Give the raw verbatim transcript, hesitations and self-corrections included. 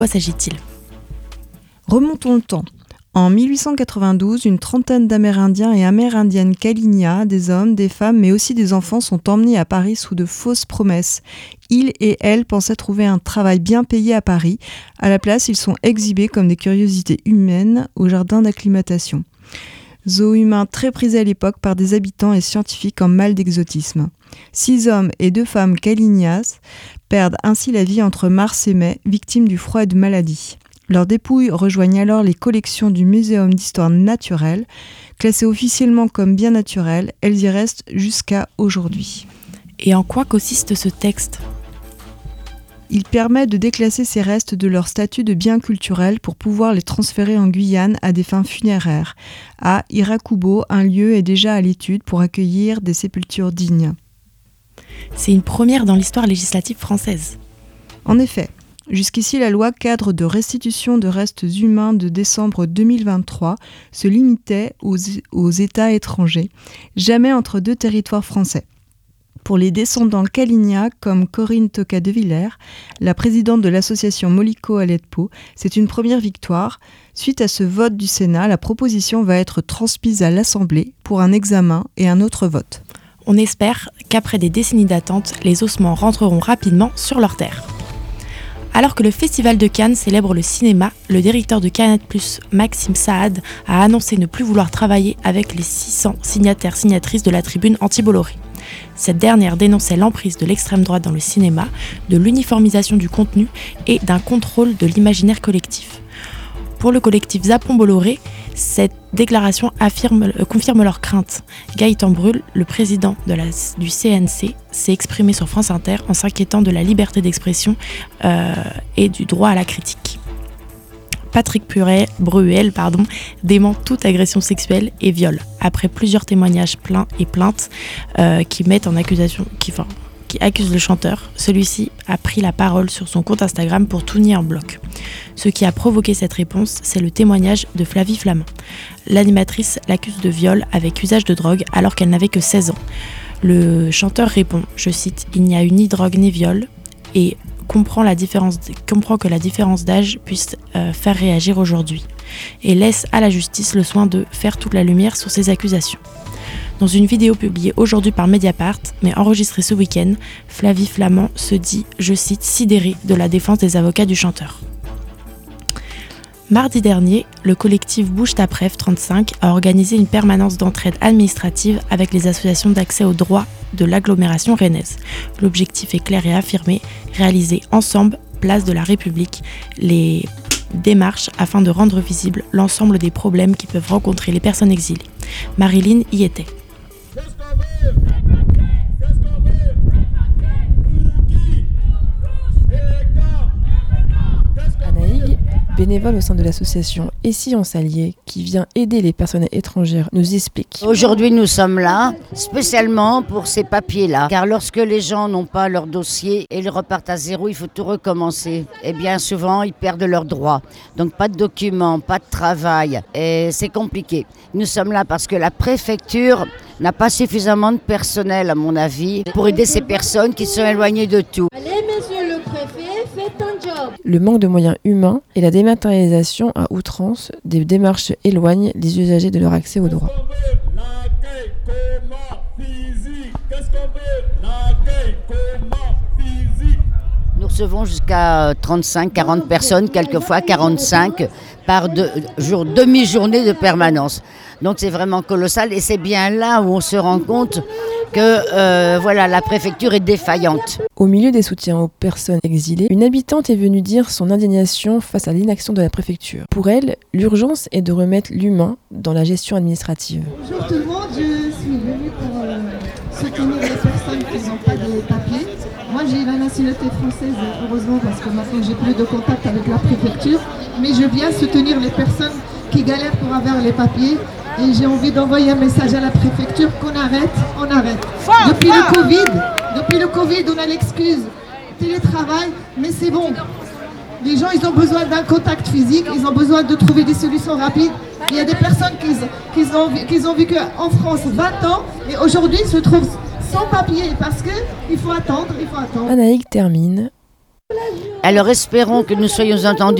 quoi s'agit-il ? Remontons le temps. En mille huit cent quatre-vingt-douze, une trentaine d'Amérindiens et Amérindiennes Kali'na, des hommes, des femmes, mais aussi des enfants, sont emmenés à Paris sous de fausses promesses. Ils et elles pensaient trouver un travail bien payé à Paris. À la place, ils sont exhibés comme des curiosités humaines au jardin d'acclimatation. Zoo humain très prisé à l'époque par des habitants et scientifiques en mal d'exotisme. Six hommes et deux femmes Kali'nas perdent ainsi la vie entre mars et mai, victimes du froid et de maladies. Leurs dépouilles rejoignent alors les collections du Muséum d'histoire naturelle. Classées officiellement comme biens naturels, elles y restent jusqu'à aujourd'hui. Et en quoi consiste ce texte ? Il permet de déclasser ces restes de leur statut de biens culturels pour pouvoir les transférer en Guyane à des fins funéraires. À Irakubo, un lieu est déjà à l'étude pour accueillir des sépultures dignes. C'est une première dans l'histoire législative française. En effet. Jusqu'ici, la loi cadre de restitution de restes humains de décembre deux mille vingt-trois se limitait aux, aux États étrangers, jamais entre deux territoires français. Pour les descendants Kali'na, comme Corinne Toka de Villers, la présidente de l'association Moliko Aletpo, c'est une première victoire. Suite à ce vote du Sénat, la proposition va être transmise à l'Assemblée pour un examen et un autre vote. On espère qu'après des décennies d'attente, les ossements rentreront rapidement sur leur terre. Alors que le Festival de Cannes célèbre le cinéma, le directeur de Canal plus, Maxime Saad, a annoncé ne plus vouloir travailler avec les six cents signataires-signatrices de la tribune anti-Bolloré. Cette dernière dénonçait l'emprise de l'extrême droite dans le cinéma, de l'uniformisation du contenu et d'un contrôle de l'imaginaire collectif. Pour le collectif Zapon Bolloré, cette déclaration affirme, euh, confirme leurs craintes. Gaëtan Brul, le président de la, du C N C, s'est exprimé sur France Inter en s'inquiétant de la liberté d'expression euh, et du droit à la critique. Patrick Puret, Bruel pardon, dément toute agression sexuelle et viol, après plusieurs témoignages plaints et plaintes euh, qui mettent en accusation, qui, enfin, qui accusent le chanteur. Celui-ci a pris la parole sur son compte Instagram pour tout nier en bloc. Ce qui a provoqué cette réponse, c'est le témoignage de Flavie Flament. L'animatrice l'accuse de viol avec usage de drogue alors qu'elle n'avait que seize ans. Le chanteur répond, je cite, « Il n'y a eu ni drogue ni viol » et comprend, la différence, comprend que la différence d'âge puisse euh, faire réagir aujourd'hui et laisse à la justice le soin de faire toute la lumière sur ces accusations. Dans une vidéo publiée aujourd'hui par Mediapart, mais enregistrée ce week-end, Flavie Flament se dit, je cite, « sidérée de la défense des avocats du chanteur ». Mardi dernier, le collectif Bouge ta Préf trente-cinq a organisé une permanence d'entraide administrative avec les associations d'accès aux droits de l'agglomération rennaise. L'objectif est clair et affirmé, réaliser ensemble, place de la République, les démarches afin de rendre visible l'ensemble des problèmes qui peuvent rencontrer les personnes exilées. Marilyn y était. Anaïg, bénévole au sein de l'association Et si on s'alliait, qui vient aider les personnes étrangères, nous explique. Aujourd'hui, nous sommes là spécialement pour ces papiers-là. Car lorsque les gens n'ont pas leur dossier et ils repartent à zéro, il faut tout recommencer. Et bien souvent, ils perdent leurs droits. Donc pas de documents, pas de travail. Et c'est compliqué. Nous sommes là parce que la préfecture n'a pas suffisamment de personnel, à mon avis, pour aider ces personnes qui sont éloignées de tout. Allez, monsieur le préfet, faites un job. Le manque de moyens humains et la dématérialisation à outrance des démarches éloignent les usagers de leur accès aux droits. Nous recevons jusqu'à trente-cinq à quarante personnes, quelquefois quarante-cinq, par deux, jour, demi-journée de permanence. Donc c'est vraiment colossal et c'est bien là où on se rend compte que euh, voilà, la préfecture est défaillante. Au milieu des soutiens aux personnes exilées, une habitante est venue dire son indignation face à l'inaction de la préfecture. Pour elle, l'urgence est de remettre l'humain dans la gestion administrative. Bonjour tout le monde, je suis venue pour euh, soutenir les personnes qui n'ont pas de papiers. Moi j'ai la nationalité française, heureusement, parce que maintenant j'ai plus de contact avec la préfecture, mais je viens soutenir les personnes qui galèrent pour avoir les papiers. Et j'ai envie d'envoyer un message à la préfecture qu'on arrête, on arrête. Depuis le Covid, depuis le Covid, on a l'excuse télétravail, mais c'est bon. Les gens, ils ont besoin d'un contact physique, ils ont besoin de trouver des solutions rapides. Il y a des personnes qui, qui, ont, qui ont vécu en France vingt ans et aujourd'hui se trouvent sans papier parce qu'il faut attendre, il faut attendre. Anaïg termine. Alors espérons que nous soyons entendus